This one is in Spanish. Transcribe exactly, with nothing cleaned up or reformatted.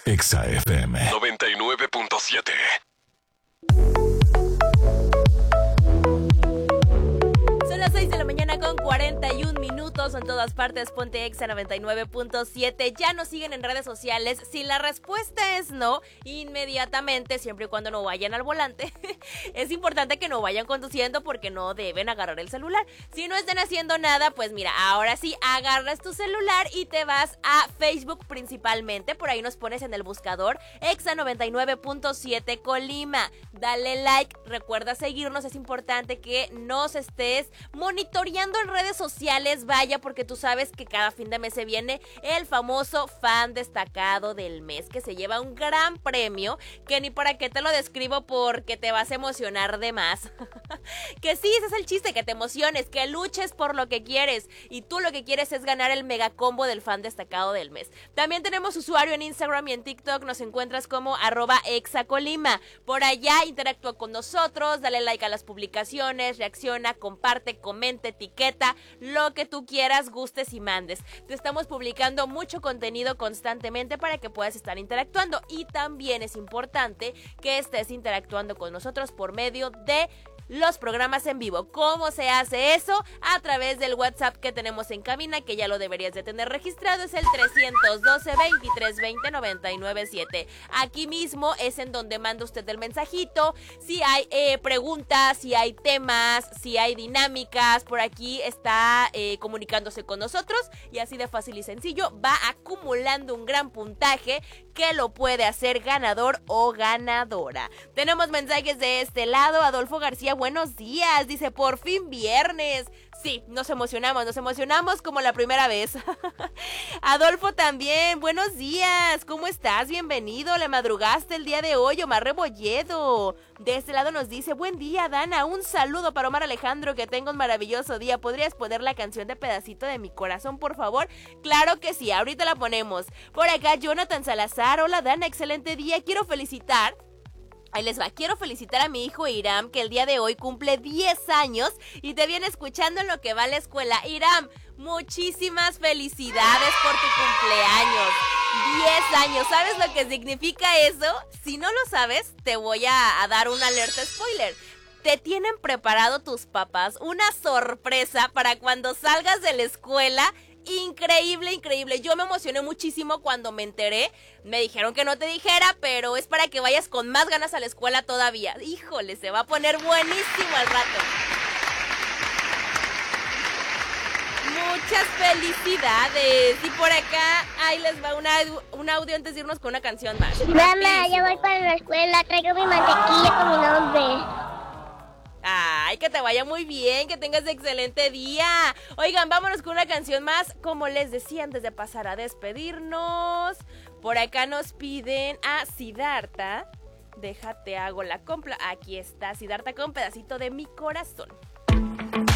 Exa F M noventa y nueve punto siete. Son las seis de la mañana con cuarenta y un minutos en todas partes. Ponte Exa noventa y nueve punto siete. Ya nos siguen en redes sociales. Si la respuesta es no, inmediatamente, siempre y cuando no vayan al volante, es importante que no vayan conduciendo porque no deben agarrar el celular. Si no están haciendo nada, pues mira, ahora sí, agarras tu celular y te vas a Facebook principalmente. Por ahí nos pones en el buscador Exa noventa y nueve punto siete Colima. Dale like, recuerda seguirnos, es importante que nos estés monitoreando en redes sociales, vaya, porque tú sabes que cada fin de mes se viene el famoso fan destacado del mes, que se lleva un gran premio, que ni para qué te lo describo porque te vas a emocionar de más. Que sí, ese es el chiste, que te emociones, que luches por lo que quieres, y tú lo que quieres es ganar el mega combo del fan destacado del mes. También tenemos usuario en Instagram y en TikTok, nos encuentras como arroba exacolima. Por allá interactúa con nosotros, dale like a las publicaciones, reacciona, comparte, comenta, etiqueta, lo que tú quieras, gustes y mandes. Te estamos publicando mucho contenido constantemente para que puedas estar interactuando, y también es importante que estés interactuando con nosotros por medio de los programas en vivo. ¿Cómo se hace eso? A través del WhatsApp que tenemos en cabina, que ya lo deberías de tener registrado, es el trescientos doce, veintitrés veinte, noventa y nueve siete. Aquí mismo es en donde manda usted el mensajito. Si hay eh, preguntas, si hay temas, si hay dinámicas, por aquí está eh, comunicándose con nosotros, y así de fácil y sencillo va acumulando un gran puntaje que lo puede hacer ganador o ganadora. Tenemos mensajes de este lado. Adolfo García, buenos días, dice, por fin viernes. Sí, nos emocionamos, nos emocionamos como la primera vez. Adolfo también, buenos días, ¿cómo estás? Bienvenido, le madrugaste el día de hoy, Omar Rebolledo. De este lado nos dice, buen día, Dana, un saludo para Omar Alejandro, que tenga un maravilloso día. ¿Podrías poner la canción de Pedacito de mi Corazón, por favor? Claro que sí, ahorita la ponemos. Por acá, Jonathan Salazar, hola Dana, excelente día, quiero felicitar... Ahí les va, quiero felicitar a mi hijo Iram, que el día de hoy cumple diez años y te viene escuchando en lo que va a la escuela. Iram, muchísimas felicidades por tu cumpleaños. diez años, ¿sabes lo que significa eso? Si no lo sabes, te voy a, a dar una alerta spoiler. Te tienen preparado tus papás una sorpresa para cuando salgas de la escuela. Increíble, increíble. Yo me emocioné muchísimo cuando me enteré. Me dijeron que no te dijera, pero es para que vayas con más ganas a la escuela todavía. Híjole, se va a poner buenísimo al rato. Muchas felicidades. Y por acá, ahí les va una, un audio antes de irnos con una canción más. Mamá, ya voy para la escuela. Traigo mi mantequilla con mi nombre. Ay, que te vaya muy bien, que tengas excelente día. Oigan, vámonos con una canción más. Como les decía antes de pasar a despedirnos, por acá nos piden a Siddhartha. Déjate hago la compra. Aquí está Siddhartha con Pedacito de mi Corazón.